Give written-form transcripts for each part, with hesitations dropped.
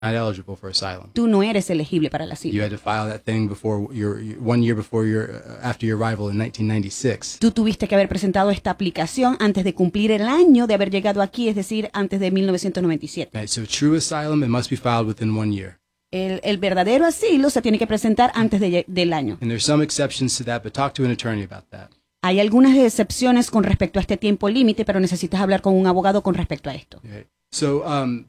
not eligible for asylum. tú no eres elegible para el You asilo. had to file that thing before 1 year before after your arrival in 1996. Tú tuviste que haber presentado esta aplicación antes de cumplir el año de haber llegado aquí, es decir, antes de 1997. Right, so true asylum, it must be filed within 1 year. El verdadero asilo se tiene que presentar antes del año. And there's some exceptions to that, but talk to an attorney about that. Hay algunas excepciones con respecto a este tiempo límite, pero necesitas hablar con un abogado con respecto a esto. Okay. So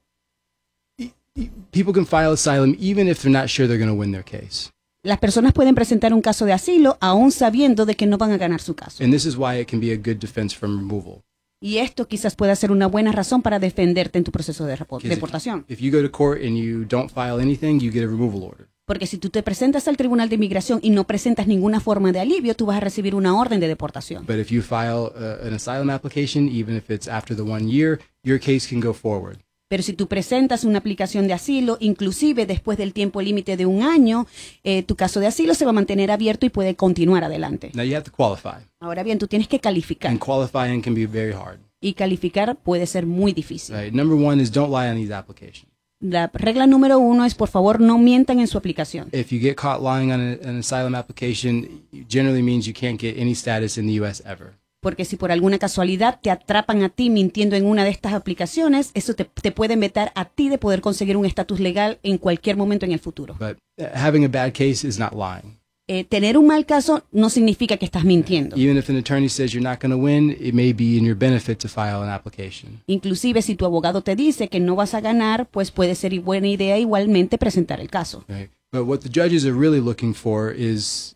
people can file asylum even if they're not sure they're going to win their case. Las personas pueden presentar un caso de asilo aún sabiendo de que no van a ganar su caso. And this is why it can be a good defense from removal. Y esto quizás pueda ser una buena razón para defenderte en tu proceso de deportación. If you go to court and you don't file anything, you get a removal order. Porque si tú te presentas al Tribunal de Inmigración y no presentas ninguna forma de alivio, tú vas a recibir una orden de deportación. But if you file an asylum application, even if it's after the 1 year, your case can go forward. Pero si tú presentas una aplicación de asilo, inclusive después del tiempo límite de 1 año, tu caso de asilo se va a mantener abierto y puede continuar adelante. Now you have to qualify. Ahora bien, tú tienes que calificar. And qualifying can be very hard. Y calificar puede ser muy difícil. Right? Number 1 is don't lie on these applications. La regla número 1 es, por favor, no mientan en su aplicación. If you get caught lying on an asylum application, it generally means you can't get any status in the U.S. ever. Porque si por alguna casualidad te atrapan a ti mintiendo en una de estas aplicaciones, eso te puede vetar a ti de poder conseguir un estatus legal en cualquier momento en el futuro. But having a bad case is not lying. Tener un mal caso no significa que estás mintiendo. Even if an attorney says you're not going to win, it may be in your benefit to file an application. Inclusive si tu abogado te dice que no vas a ganar, pues puede ser buena idea igualmente presentar el caso. Right? But what the judges are really looking for is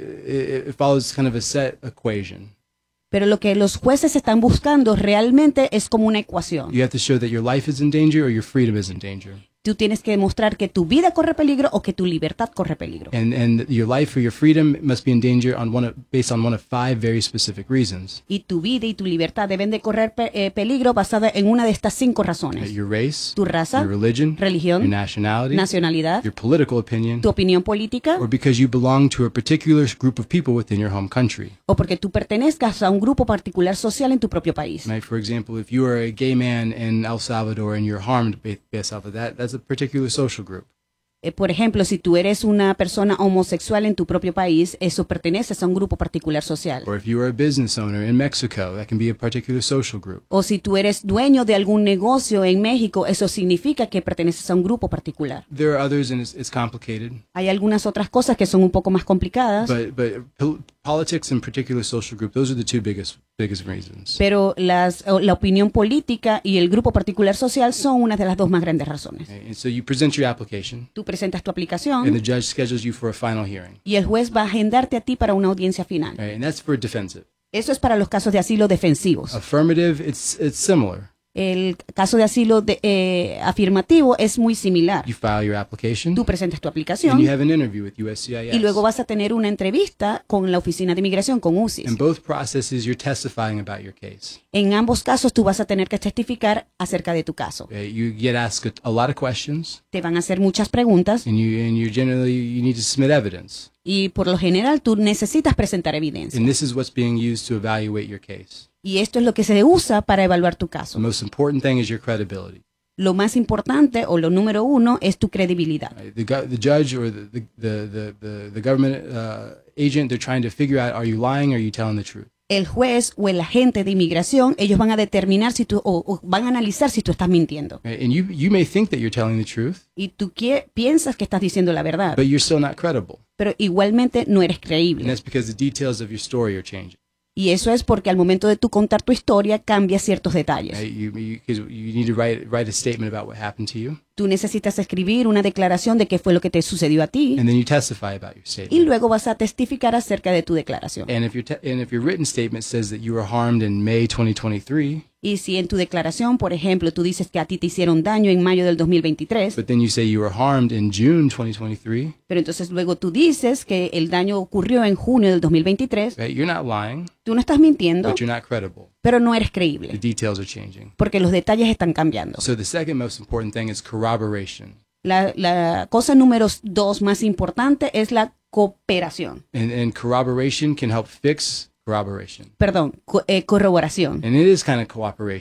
it follows kind of a set equation. Pero lo que los jueces están buscando realmente es como una ecuación. You have to show that your life is in danger or your freedom is in danger. Tú tienes que demostrar que tu vida corre peligro o que tu libertad corre peligro. And your life or your freedom must be in danger based on one of 5 very specific reasons. Y tu vida y tu libertad deben de correr peligro basada en una de estas 5 razones. Your race, Tu raza, your religion, religión, your nationality, nacionalidad, your political opinion, tu opinión política, or because you belong to a particular group of people within your home country. o porque tú pertenezcas a un grupo particular social en tu propio país. Right? For example, if you are a gay man in El Salvador and you're harmed based off of that, that's a particular social group. Por ejemplo, si tú eres una persona homosexual en tu propio país, eso perteneces a un grupo particular social. Or if you are a business owner in Mexico, that can be a particular social group. O si tú eres dueño de algún negocio en México, eso significa que perteneces a un grupo particular. There are others, and it's complicated. Hay algunas otras cosas que son un poco más complicadas, But politics and particular social group, those are the 2 biggest reasons. pero la opinión política y el grupo particular social son una de las 2 más grandes razones. Okay? And so you present your application, Tú presentas tu and aplicación the judge schedules you for a final hearing. y el juez va a agendarte a ti para una audiencia final. Right? And that's for defensive. Eso es para los casos de asilo defensivos. Affirmative, it's similar. El caso de asilo afirmativo es muy similar. You file your application, Tú presentas tu and aplicación you have an interview with USCIS. y luego vas a tener una entrevista con la Oficina de Inmigración, con UCIS. In both processes, you're testifying about your case. En ambos casos tú vas a tener que testificar acerca de tu caso. You get asked a lot of questions, Te van a hacer muchas preguntas and you need to submit evidence. y por lo general tú necesitas presentar evidencia. And this is what's being used to evaluate your case. Y esto es lo que se usa para evaluar tu The caso. most important thing is your credibility. Lo más importante o lo número 1 es tu credibilidad. Right? The judge or the government agent, they're trying to figure out, are you lying or are you telling the truth? El juez o el agente de inmigración, ellos van a determinar si tú o van a analizar si tú estás mintiendo. Right? And you may think that you're telling the truth, Y tú piensas que estás diciendo la verdad, but you're still not credible. pero igualmente no eres And creíble. that's because the details of your story are changing. Y eso es porque al momento de tú contar tu historia cambia ciertos detalles. Right? You need to write a statement about what happened to you, Tú necesitas escribir una declaración de qué fue lo que te sucedió a ti and then you testify about your y statement. luego vas a testificar acerca de tu declaración. And if your written statement says that you were harmed in May 2023, Y si en tu declaración, por ejemplo, tú dices que a ti te hicieron daño en mayo del 2023, but then you say you were harmed in June 2023, pero entonces luego tú dices que el daño ocurrió en junio del 2023, right? You're not lying, tú no estás mintiendo, but you're not credible. pero no eres The creíble, details are changing. porque los detalles están cambiando. So the second most important thing is corroboration. La cosa número 2 más importante es la cooperación. And corroboration can help fix corroboration. Perdón, corroboración. And it is kind of cooperation.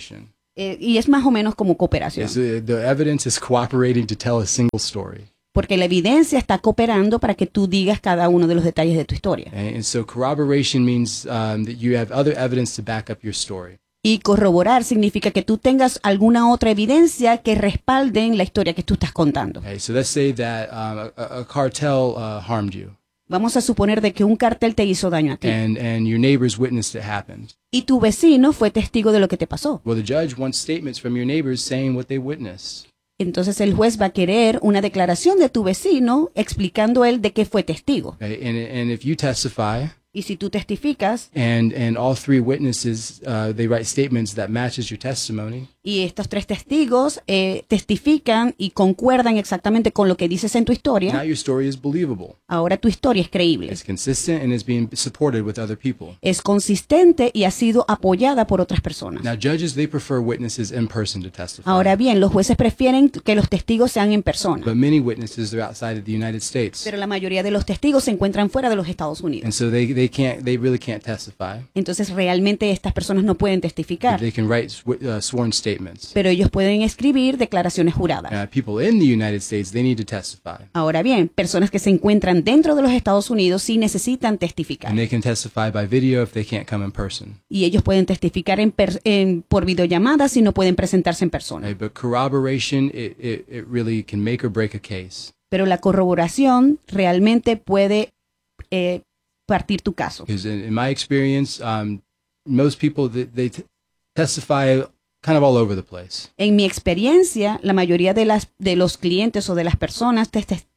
Y es más o menos como cooperación. The evidence is cooperating to tell a single story. Porque la evidencia está cooperando para que tú digas cada uno de los detalles de tu historia. And so corroboration means that you have other evidence to back up your story. Y corroborar significa que tú tengas alguna otra evidencia que respalden la historia que tú estás contando. Okay, so let's say that a cartel harmed you, Vamos a suponer de que un cartel te hizo daño a ti. and your neighbors witnessed it happen. Y tu vecino fue testigo de lo que te pasó. Well, the judge wants statements from your neighbors saying what they witnessed. Entonces el juez va a querer una declaración de tu vecino explicando él de qué fue testigo. Okay? And if you testify, Y si tú testificas and all three witnesses they write statements that matches your testimony, y estos tres testigos testifican y concuerdan exactamente con lo que dices en tu now historia, your story is believable. ahora tu historia es creíble. It's consistent and is being supported with other people. Es consistente y ha sido apoyada por otras personas. Now, judges, they prefer witnesses in person to testify. Ahora bien, los jueces prefieren que los testigos sean en persona, But many witnesses are outside of the United States. pero la mayoría de los testigos se encuentran fuera de los Estados And Unidos. so they really can't testify. Entonces realmente estas personas no pueden But testificar, they can write sworn statements. pero ellos pueden escribir declaraciones juradas. People in the United States, they need to testify. Ahora bien, personas que se encuentran dentro de los Estados Unidos sí necesitan testificar. And they can testify by video if they can't come in person. Y ellos pueden testificar por videollamada si no pueden presentarse en persona. Right? But corroboration, it really can make or break a case. Pero la corroboración realmente puede partir tu caso. Because in my experience, most people, they testify kind of all over the place. En mi experiencia, la mayoría de los clientes o de las personas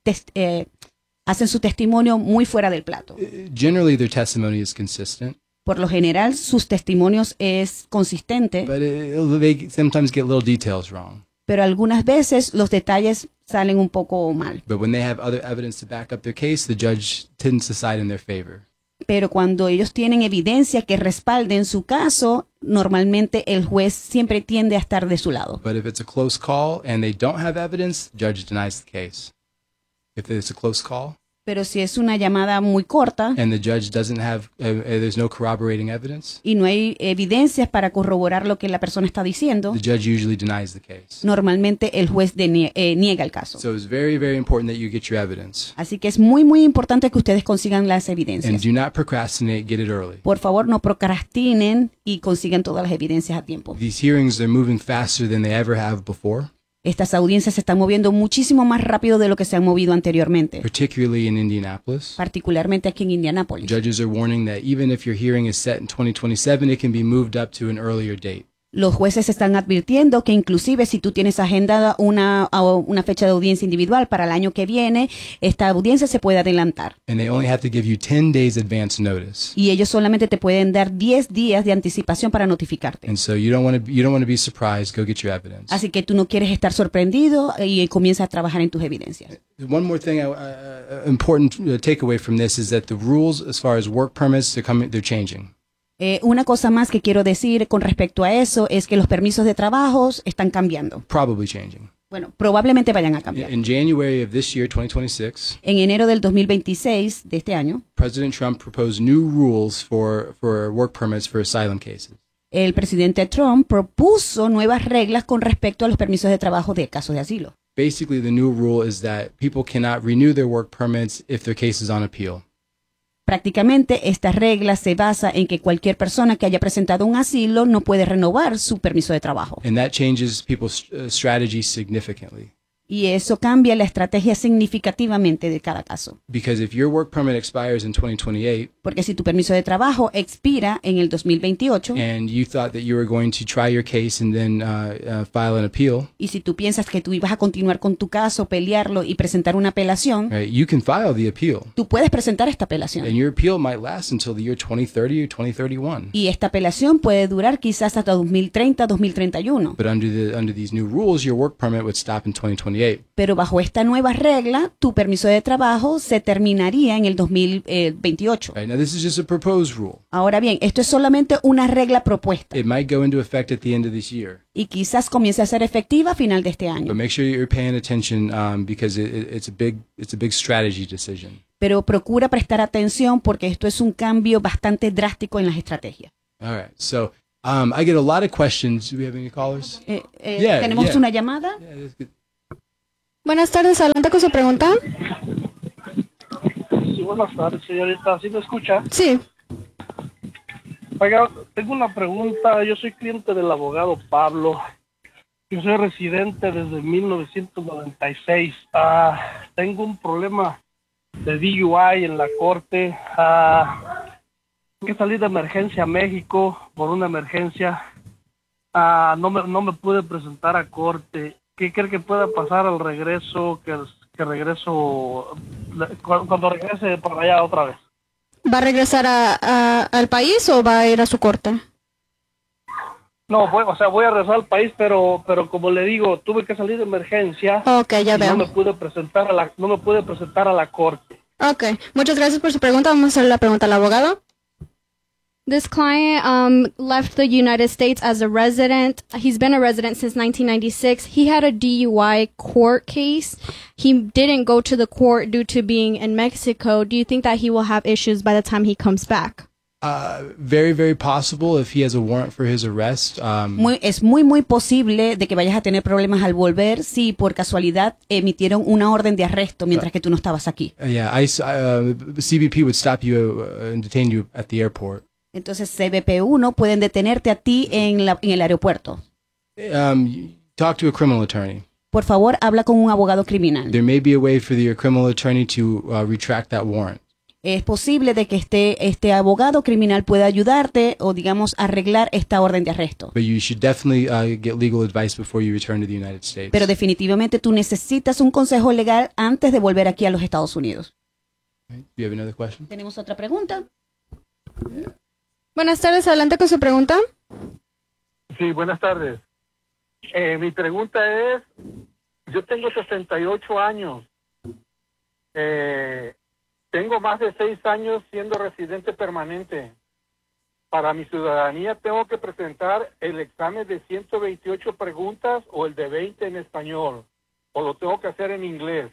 hacen su testimonio muy fuera del plato. Generally, their testimony is consistent, Por lo general, sus testimonios es consistente, but they sometimes get little details wrong. pero algunas veces los detalles salen un poco mal. But when they have other evidence to back up their case, the judge tends to side in their favor. Pero cuando ellos tienen evidencia que respalden su caso, normalmente el juez siempre tiende a estar de su lado. But if it's a close call and they don't have evidence, the judge denies the case. If it's a close call Pero si es una llamada muy corta and the judge doesn't have, there's no corroborating evidence, y no hay evidencias para corroborar lo que la persona está diciendo, the judge usually denies the case. normalmente el juez niega el caso. So it's very, very important that you get your evidence. Así que es muy, muy importante que ustedes consigan las And evidencias. do not procrastinate, get it early. Por favor, no procrastinen y consigan todas las evidencias a tiempo. These hearings, they're moving faster than they ever have before, Estas audiencias se están moviendo muchísimo más rápido de lo que se han movido anteriormente, particularly in Indianapolis. particularmente aquí en Indianápolis. Judges are warning that even if your hearing is set in 2027, it can be moved up to an earlier date. Los jueces están advirtiendo que inclusive si tú tienes agendada una fecha de audiencia individual para el año que viene, esta audiencia se puede adelantar. And they only have to give you 10 days advance notice. Y ellos solamente te pueden dar 10 días de anticipación para notificarte. And so you don't want to be surprised. Go get your evidence. Así que tú no quieres estar sorprendido y comienza a trabajar en tus evidencias. One more thing, important takeaway from this is that the rules as far as work permits, they're changing. Una cosa más que quiero decir con respecto a eso es que los permisos de trabajo están cambiando. Probably changing. Bueno, probablemente vayan a cambiar. In January of this year, 2026, En enero del 2026 de este año, President Trump proposed new rules for work permits for asylum cases. el presidente Trump propuso nuevas reglas con respecto a los permisos de trabajo de casos de asilo. Basically, the new rule is that people cannot renew their work permits if their case is on appeal. Prácticamente esta regla se basa en que cualquier persona que haya presentado un asilo no puede renovar su permiso de trabajo. And that changes people's strategy significantly. Y eso cambia la estrategia significativamente de cada caso. Because if your work permit expires in 2028 Porque si tu permiso de trabajo expira en el 2028 and you thought that you were going to try your case and then file an appeal, y si tú piensas que tú ibas a continuar con tu caso, pelearlo y presentar una apelación, right, you can file the appeal. tú puedes presentar esta And apelación. your appeal might last until the year 2030 or 2031. Y esta apelación puede durar quizás hasta 2030, 2031. But under these new rules, your work permit would stop in 2028. Pero bajo esta nueva regla, tu permiso de trabajo se terminaría en el 2028. Right, now, this is just a proposed rule. Ahora bien, esto es solamente una regla propuesta It might go into effect at the end of this year. y quizás comience a ser efectiva a final de este But año. make sure you're paying attention because it's a big strategy decision. Pero procura prestar atención porque esto es un cambio bastante drástico en las estrategias. All right. So I get a lot of questions. Do we have any callers? Yeah, ¿Tenemos yeah. una llamada? Yeah, that's good. Buenas tardes, adelante con su pregunta. Sí, buenas tardes, señorita. ¿Sí me escucha? Sí. Oiga, tengo una pregunta. Yo soy cliente del abogado Pablo. Yo soy residente desde 1996. Tengo un problema de DUI en la corte. Tengo que salir de emergencia a México por una emergencia. No me pude presentar a corte. ¿Qué cree que pueda pasar al regreso? Que regreso cuando regrese para allá otra vez. ¿Va a regresar al país o va a ir a su corte? No, voy a regresar al país, pero como le digo, tuve que salir de emergencia. Ok, ya y veo. no me pude presentar a la corte. Ok, muchas gracias por su pregunta. Vamos a hacer la pregunta al abogado. This client left the United States as a resident. He's been a resident since 1996. He had a DUI court case. He didn't go to the court due to being in Mexico. Do you think that he will have issues by the time he comes back? Very, very possible if he has a warrant for his arrest. Es muy posible de que vayas a tener problemas al volver si por casualidad emitieron una orden de arresto mientras que tú no estabas aquí. Yeah, CBP would stop you and detain you at the airport. Entonces CBP1 pueden detenerte a ti en el aeropuerto. Talk to a criminal attorney. Por favor, habla con un abogado criminal. There may be a way for your criminal attorney to retract that warrant. Es posible de que este abogado criminal pueda ayudarte o, digamos, arreglar esta orden de arresto. But you should definitely get legal advice before you return to the United States. Pero definitivamente tú necesitas un consejo legal antes de volver aquí a los Estados Unidos. Do you have another question? ¿Tenemos otra pregunta? Buenas tardes, adelante con su pregunta. Sí, buenas tardes. Mi pregunta es, yo tengo 68 años. Tengo más de 6 años siendo residente permanente. Para mi ciudadanía tengo que presentar el examen de 128 preguntas o el de 20 en español. O lo tengo que hacer en inglés.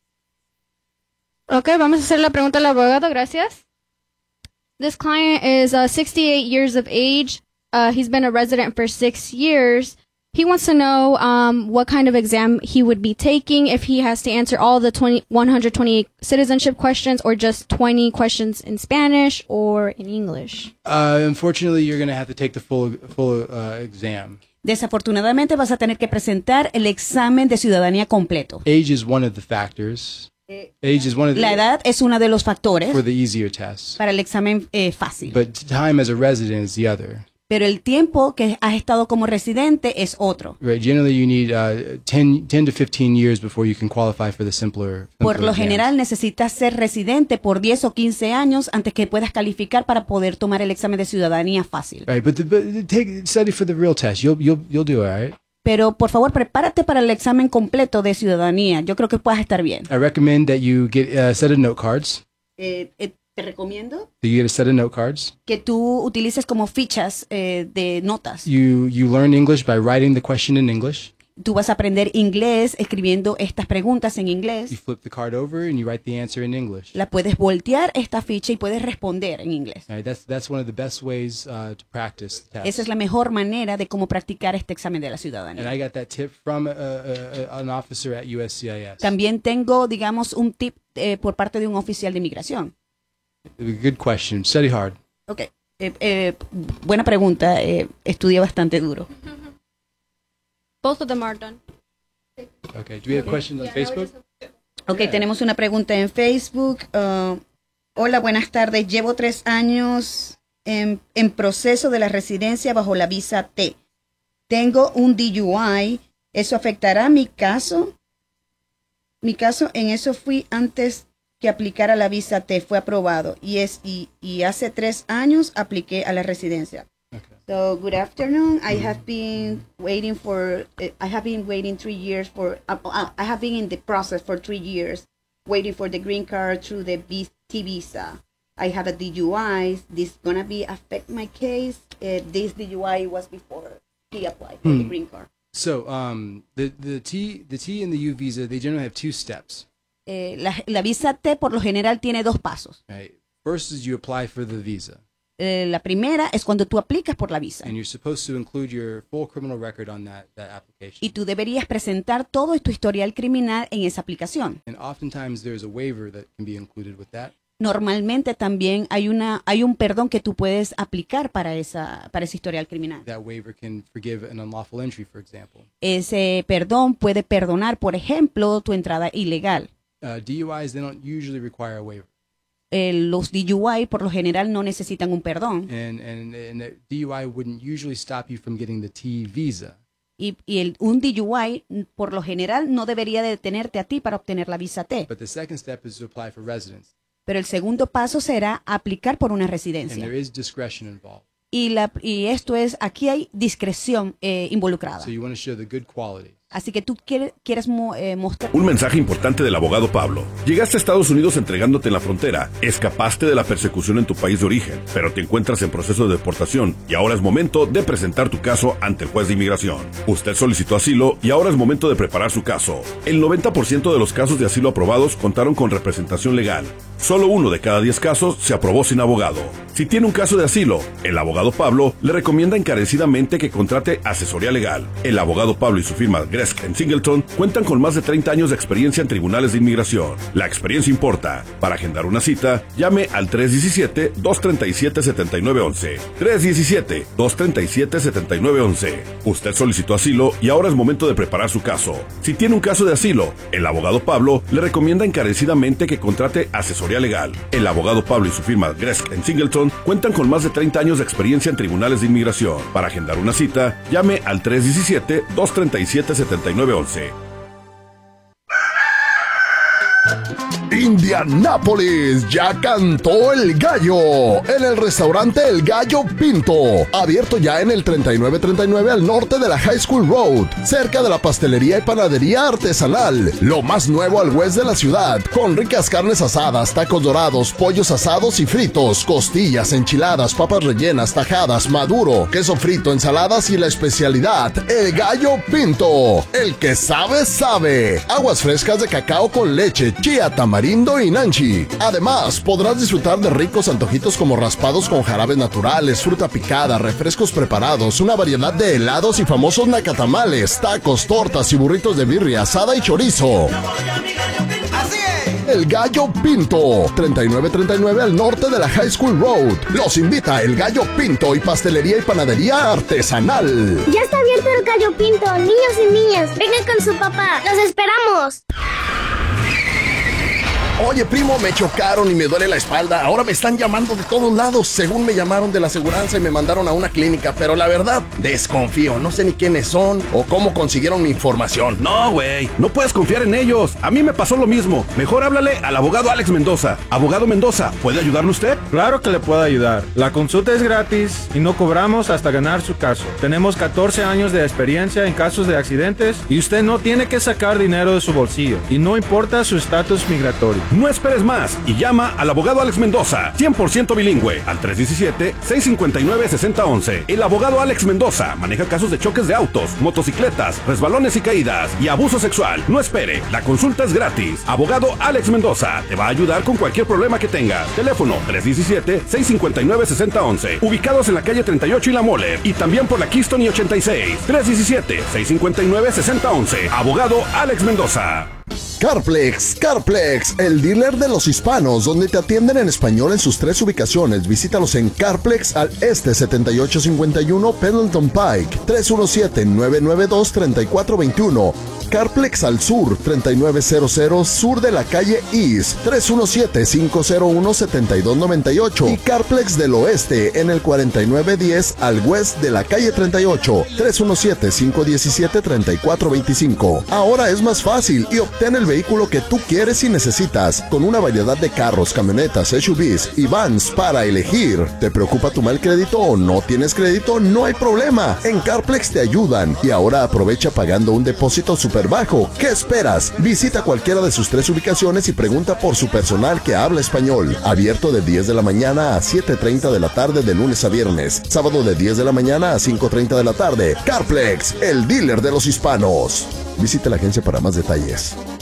Ok, vamos a hacer la pregunta al abogado, gracias. This client is 68 years of age. He's been a resident for 6 years. He wants to know what kind of exam he would be taking, if he has to answer all the 128 citizenship questions or just 20 questions in Spanish or in English. Unfortunately, you're going to have to take the full exam. Desafortunadamente vas a tener que presentar el examen de ciudadanía completo. Age is one of the factors. Age is one of the La edad es uno de los factores for the easier test. para el examen fácil. But time as a resident is the other. Pero el tiempo que has estado como residente es otro. Right. Generally, you need 10 to 15 years before you can qualify for the simpler Por lo exams. general necesitas ser residente por 10 o 15 años antes que puedas calificar para poder tomar el examen de ciudadanía fácil. Right, but study for the real test. You'll do all right. Pero por favor, prepárate para el examen completo de ciudadanía. Yo creo que puedas estar bien. I recommend that you get a set of note cards. Te recomiendo So you get a set of note cards. que tú utilices como fichas de notas. You learn English by writing the question in English. Tú vas a aprender inglés escribiendo estas preguntas en You inglés. flip the card over and you write the answer in English. La puedes voltear esta ficha y puedes responder en inglés. All right, that's one of the best ways to practice the test. Esa es la mejor manera de cómo practicar este examen de la And ciudadanía. I got that tip from an officer at USCIS. También tengo, digamos, un tip por parte de un oficial de inmigración. Good question. Study hard. Ok, buena pregunta. Estudia bastante duro. Both of them are done. Okay. Do we have questions on Facebook? Ok, tenemos una pregunta en Facebook. Hola, buenas tardes. Llevo 3 años en proceso de la residencia bajo la visa T. Tengo un DUI. ¿Eso afectará mi caso? Mi caso, en eso fui antes que aplicara la visa T. Fue aprobado. Y hace 3 años apliqué a la residencia. Okay. So, good afternoon. I have been waiting 3 years for, I have been in the process for 3 years, waiting for the green card through the T visa. I have a DUI. This gonna be affect my case. This DUI was before he applied for the green card. So, the T and the U visa, they generally have 2 steps. La visa T por lo general tiene 2 pasos. Right. First is you apply for the visa. La primera es cuando tú aplicas por la visa. And you're supposed to include your full criminal record on that application. Y tú deberías presentar todo tu historial criminal en esa aplicación. And oftentimes there's a waiver that can be included with that. Normalmente también hay un perdón que tú puedes aplicar para ese historial criminal. That waiver can forgive an unlawful entry, for example. Ese perdón puede perdonar, por ejemplo, tu entrada ilegal. DUIs, they don't usually require a waiver. Los DUI por lo general no necesitan un perdón. And the DUI wouldn't usually stop you from getting the T visa. Un DUI por lo general no debería detenerte a ti para obtener la visa T. But the second step is to apply for residence. Pero el segundo paso será aplicar por una And residencia. there is discretion involved. Y esto es, aquí hay discreción involucrada. So you want to show the good qualities. Así que tú quieres mostrar... Un mensaje importante del abogado Pablo. Llegaste a Estados Unidos entregándote en la frontera, escapaste de la persecución en tu país de origen, pero te encuentras en proceso de deportación y ahora es momento de presentar tu caso ante el juez de inmigración. Usted solicitó asilo y ahora es momento de preparar su caso. El 90% de los casos de asilo aprobados contaron con representación legal. Solo 1 de cada 10 casos se aprobó sin abogado. Si tiene un caso de asilo, el abogado Pablo le recomienda encarecidamente que contrate asesoría legal. El abogado Pablo y su firma Gresk & Singleton cuentan con más de 30 años de experiencia en tribunales de inmigración. La experiencia importa. Para agendar una cita, llame al 317-237-7911. 317-237-7911. Usted solicitó asilo y ahora es momento de preparar su caso. Si tiene un caso de asilo, el abogado Pablo le recomienda encarecidamente que contrate asesoría legal. El abogado Pablo y su firma Gresk & Singleton cuentan con más de 30 años de experiencia en tribunales de inmigración. Para agendar una cita, llame al 317-237-7911. Indianápolis, ya cantó el gallo en el restaurante El Gallo Pinto, abierto ya en el 3939 al norte de la High School Road, cerca de la pastelería y panadería artesanal, lo más nuevo al west de la ciudad, con ricas carnes asadas, tacos dorados, pollos asados y fritos, costillas, enchiladas, papas rellenas, tajadas, maduro, queso frito, ensaladas y la especialidad, El Gallo Pinto, el que sabe, sabe, aguas frescas de cacao con leche, chía, tamarindo y nanchi. Además, podrás disfrutar de ricos antojitos como raspados con jarabes naturales, fruta picada, refrescos preparados, una variedad de helados y famosos nacatamales, tacos, tortas y burritos de birria, asada y chorizo. El Gallo Pinto, 3939 al norte de la High School Road. Los invita El Gallo Pinto y pastelería y panadería artesanal. Ya está abierto El Gallo Pinto. Niños y niñas, vengan con su papá. ¡Los esperamos! Oye, primo, me chocaron y me duele la espalda. Ahora me están llamando de todos lados. Según me llamaron de la aseguranza y me mandaron a una clínica. Pero la verdad, desconfío. No sé ni quiénes son o cómo consiguieron mi información. No, güey, no puedes confiar en ellos. A mí me pasó lo mismo. Mejor háblale al abogado Alex Mendoza. Abogado Mendoza, ¿puede ayudarle usted? Claro que le puedo ayudar. La consulta es gratis y no cobramos hasta ganar su caso. Tenemos 14 años de experiencia en casos de accidentes y usted no tiene que sacar dinero de su bolsillo. Y no importa su estatus migratorio. No esperes más y llama al abogado Alex Mendoza, 100% bilingüe, al 317-659-6011. El abogado Alex Mendoza maneja casos de choques de autos, motocicletas, resbalones y caídas y abuso sexual. No espere, la consulta es gratis. Abogado Alex Mendoza te va a ayudar con cualquier problema que tengas. Teléfono 317-659-6011. Ubicados en la calle 38 y La Mole y también por la Keystone y 86. 317-659-6011. Abogado Alex Mendoza. Carplex, el dealer de los hispanos, donde te atienden en español en sus 3 ubicaciones. Visítalos en Carplex al este 7851 Pendleton Pike, 317-992-3421. Carplex al sur, 3900 sur de la calle East, 317-501-7298. Y Carplex del oeste en el 4910 al west de la calle 38, 317-517-3425. Ahora es más fácil y obtén el vehículo que tú quieres y necesitas, con una variedad de carros, camionetas, SUVs y vans para elegir. ¿Te preocupa tu mal crédito o no tienes crédito? No hay problema. En Carplex te ayudan. Y ahora aprovecha pagando un depósito súper bajo. ¿Qué esperas? Visita cualquiera de sus 3 ubicaciones y pregunta por su personal que habla español. Abierto de 10 de la mañana a 7:30 de la tarde de lunes a viernes. Sábado de 10 de la mañana a 5:30 de la tarde. Carplex, el dealer de los hispanos. Visite la agencia para más detalles.